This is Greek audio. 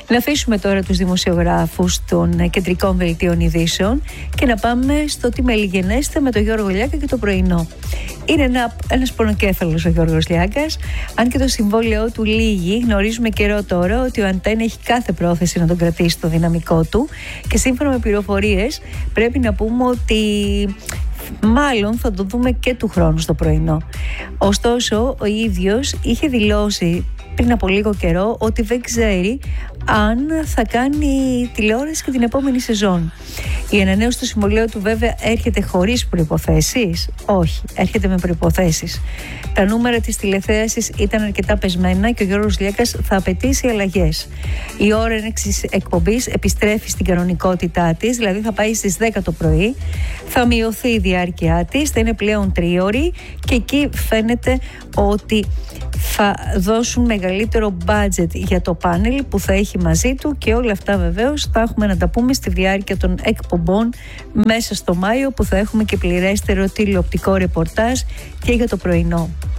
Να αφήσουμε τώρα τους δημοσιογράφους των κεντρικών δελτίων ειδήσεων και να πάμε στο τι μελιγενέστε με τον Γιώργο Λιάγκα και το πρωινό. Είναι ένας πονοκέφαλος ο Γιώργος Λιάγκας. Αν και το συμβόλαιό του λύγει, γνωρίζουμε καιρό τώρα ότι ο Αντένα έχει κάθε πρόθεση να τον κρατήσει το δυναμικό του και σύμφωνα με πληροφορίες πρέπει να πούμε ότι μάλλον θα το δούμε και του χρόνου στο πρωινό. Ωστόσο, ο ίδιος είχε δηλώσει πριν από λίγο καιρό ότι δεν ξέρει αν θα κάνει τηλεόραση και την επόμενη σεζόν. Η ανανέωση του συμβολαίου του βέβαια έρχεται χωρίς προϋποθέσεις. Όχι, έρχεται με προϋποθέσεις. Τα νούμερα της τηλεθέασης ήταν αρκετά πεσμένα και ο Γιώργος Λιάγκας θα απαιτήσει αλλαγές. Η ώρα έναρξης εκπομπής επιστρέφει στην κανονικότητά της, δηλαδή θα πάει στις 10 το πρωί, θα μειωθεί η διάρκεια της, θα είναι πλέον 3ωρη και εκεί φαίνεται ότι θα δώσουν μεγαλύτερο budget για το πάνελ που θα έχει μαζί του και όλα αυτά βεβαίως θα έχουμε να τα πούμε στη διάρκεια των εκπομπών μέσα στο Μάιο που θα έχουμε και πληρέστερο τηλεοπτικό ρεπορτάζ και για το πρωινό.